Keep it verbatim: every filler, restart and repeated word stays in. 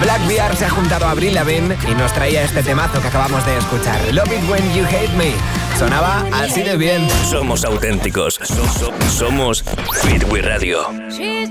Black Bear se ha juntado a Avril Lavigne y nos traía este temazo que acabamos de escuchar. Love It When You Hate Me. Sonaba así de bien. Somos auténticos. So- so- somos Beat We Radio.